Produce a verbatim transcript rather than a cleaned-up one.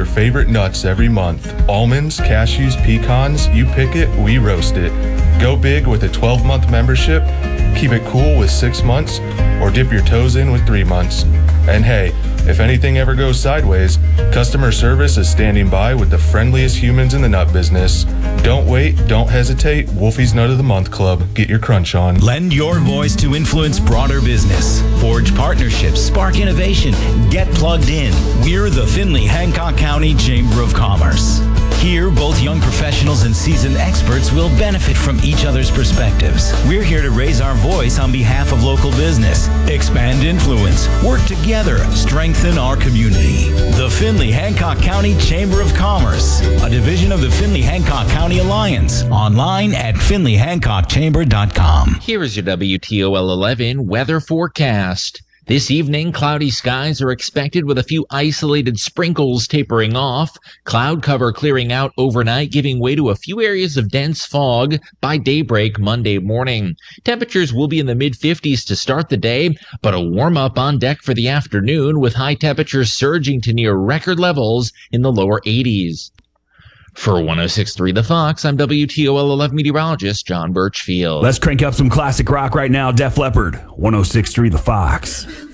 your favorite nuts every month. Almonds, cashews, pecans, you pick it, we roast it. Go big with a twelve-month membership, keep it cool with six months, or dip your toes in with three months. And hey, if anything ever goes sideways, customer service is standing by with the friendliest humans in the nut business. Don't wait, don't hesitate. Wolfie's Nut of the Month Club. Get your crunch on. Lend your voice to influence broader business. Forge partnerships, spark innovation, get plugged in. We're the Findlay Hancock County Chamber of Commerce. Here, both young professionals and seasoned experts will benefit from each other's perspectives. We're here to raise our voice on behalf of local business, expand influence, work together, strengthen our community. The Findlay Hancock County Chamber of Commerce, a division of the Findlay Hancock County Alliance. Online at finley hancock chamber dot com. Here is your W T O L eleven weather forecast. This evening, cloudy skies are expected with a few isolated sprinkles tapering off. Cloud cover clearing out overnight, giving way to a few areas of dense fog by daybreak Monday morning. Temperatures will be in the mid fifties to start the day, but a warm-up on deck for the afternoon, with high temperatures surging to near record levels in the lower eighties. For one oh six point three The Fox, I'm W T O L eleven meteorologist John Birchfield. Let's crank up some classic rock right now. Def Leppard, one oh six point three The Fox.